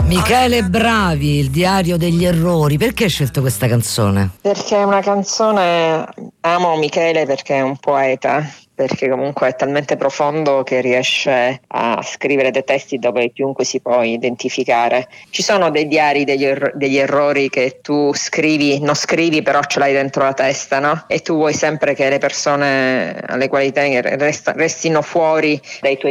Michele Bravi, Il diario degli errori. Perché hai scelto questa canzone? Perché è una canzone, amo Michele perché è un poeta, perché comunque è talmente profondo che riesce a scrivere dei testi dove chiunque si può identificare. Ci sono dei diari degli errori che tu scrivi, non scrivi però ce l'hai dentro la testa, no? E tu vuoi sempre che le persone alle quali tieni restino fuori dai tuoi